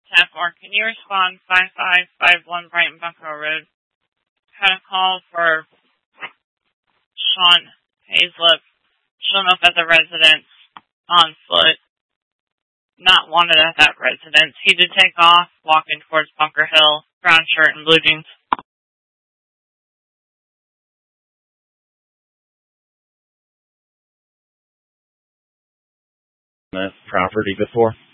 Tapmore, can you respond 5551 Brighton Buckrow Road? Had a call for Sean Hazlip shown up at the residence on foot. Not wanted at that residence. He did take off, walking towards Bunker Hill, brown shirt and blue jeans. That property before?